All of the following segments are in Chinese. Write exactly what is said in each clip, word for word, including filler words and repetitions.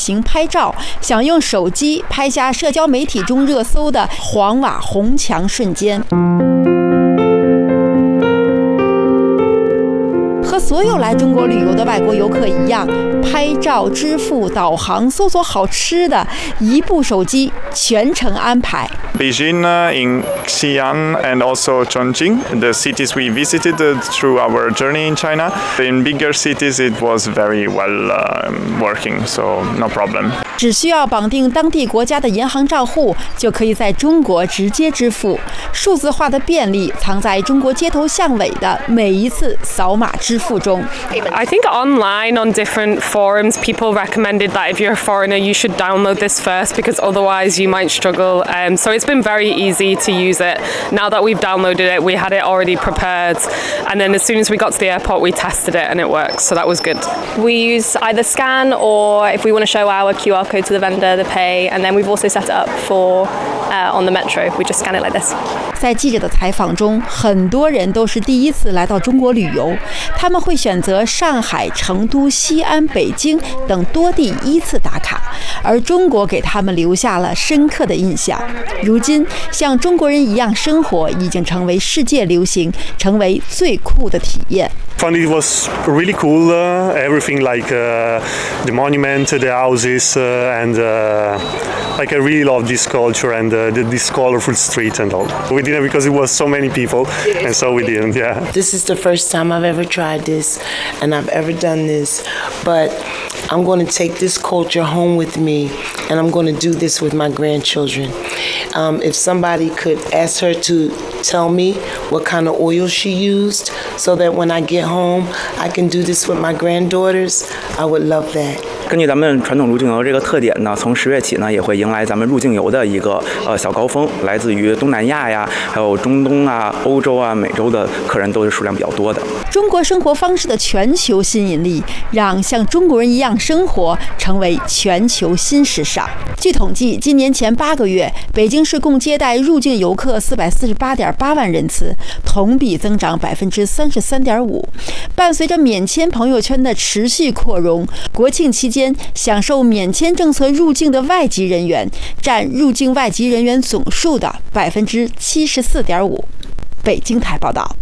行拍照，想用手机拍下社交媒体中热搜的黄瓦红墙瞬间。和所有来中国旅游的外国游客一样，拍照、支付、导航、搜索好吃的，一部手机全程安排。 Beijing, uh, in Xi'an, and also Chongqing, the cities we visited uh, through our journey in China. In bigger cities, it was very well uh, working, so no problem. 只需要绑定当地国家的银行账户，就可以在中国直接支付。数字化的便利藏在中国街头巷尾的每一次扫码支付中。 I think online on different forums, people recommended that if you're a foreigner, you should download this first because otherwise you might struggle. Um, so it's been very easy to use it. Now that we've downloaded it, we had it already prepared, and then as soon as we got to the airport, we tested it and it works. So that was good. We use either scan or if we want to show our Q R code to the vendor, the pay, and then we've also set it up for uh, on the metro. We just scan it like this. 在记者的采访中，很多人都是第一次来到中国旅游，他们会选择上海、成都、西安、北京等多地依次打卡，而中国给他们留下了深刻的印象。如今，像中国人一样生活已经成为世界流行，成为最酷的体验。 Found it was really cool. Uh, everything like uh, the monument, the houses, uh, and uh, like I really love this culture and uh, this colorful street and all. We didn't because it was so many people, and so we didn't. Yeah. This is the first time I've ever tried this, and I've ever done this, but I'm going to take this culture home with me, and I'm going to do this with my grandchildren. Um, if somebody could ask her to tell me what kind of oil she used, so that when I get home, I can do this with my granddaughters, I would love that. 根据咱们传统入境游这个特点呢，从十月起呢，也会迎来咱们入境游的一个呃小高峰，来自于东南亚呀，还有中东啊、欧洲啊、美洲的客人都是数量比较多的。 中国生活方式的全球吸引力，让像中国人一样生活成为全球新时尚。据统计，今年前八个月，北京市共接待入境游客四百四十八点八万人次，同比增长百分之三十三点五。伴随着免签朋友圈的持续扩容，国庆期间享受免签政策入境的外籍人员占入境外籍人员总数的百分之七十四点五。北京台报道。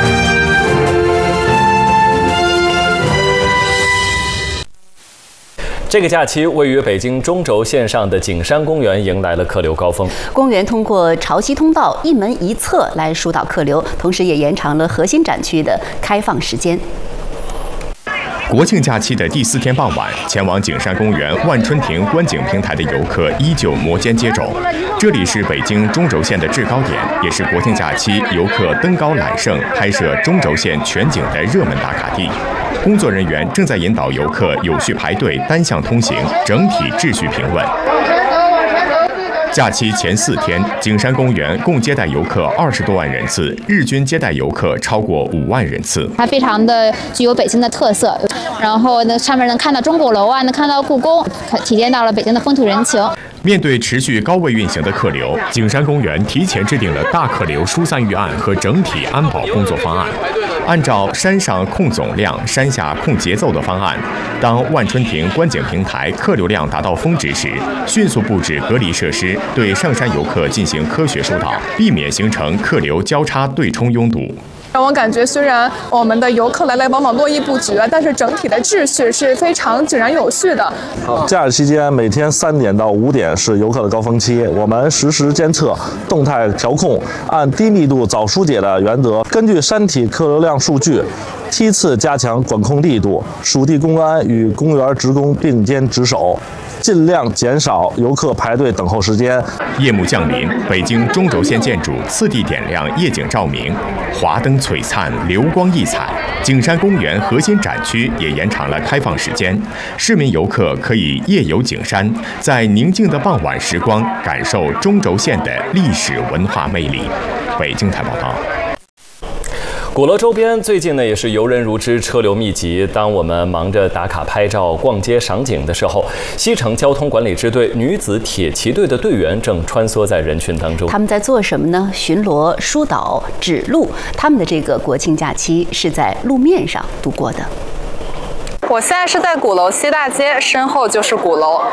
这个假期，位于北京中轴线上的景山公园迎来了客流高峰。 公园通过潮汐通道一门一侧来疏导客流，同时也延长了核心展区的开放时间。 国庆假期的第四天傍晚，前往景山公园万春亭观景平台的游客依旧摩肩接踵。这里是北京中轴线的制高点，也是国庆假期游客登高揽胜、拍摄中轴线全景的热门打卡地。工作人员正在引导游客有序排队、单向通行，整体秩序平稳。假期前四天，景山公园共接待游客二十多万人次，日均接待游客超过五万人次。 它非常的具有北京的特色，然后呢，上面能看到钟鼓楼啊，能看到故宫，体现到了北京的风土人情。 面对持续高位运行的客流，景山公园提前制定了大客流疏散预案和整体安保工作方案。按照山上控总量、山下控节奏的方案，当万春亭观景平台客流量达到峰值时，迅速布置隔离设施，对上山游客进行科学疏导，避免形成客流交叉对冲拥堵。 让我感觉，虽然我们的游客来来往往络绎不绝，但是整体的秩序是非常井然有序的。 好，假日期间每天三点到五点是游客的高峰期，我们实时监测、动态调控，按低密度早疏解的原则，根据山体客流量数据，梯次加强管控力度，属地公安与公园职工并肩值守，尽量减少游客排队等候时间。 夜幕降临，北京中轴线建筑次第点亮夜景照明，华灯璀璨，流光溢彩。景山公园核心展区也延长了开放时间，市民游客可以夜游景山，在宁静的傍晚时光，感受中轴线的历史文化魅力。北京台报道。 鼓楼周边最近呢也是游人如织，车流密集。当我们忙着打卡拍照、逛街赏景的时候，西城交通管理支队女子铁骑队的队员正穿梭在人群当中。 他们在做什么呢？巡逻、疏导、指路。他们的这个国庆假期是在路面上度过的。 我现在是在鼓楼西大街，身后就是鼓楼。